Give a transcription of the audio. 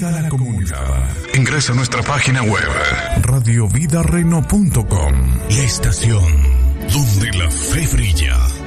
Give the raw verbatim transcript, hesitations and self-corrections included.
Unida a la comunidad. Ingresa a nuestra página web radio vida reno punto com. La estación donde la fe brilla.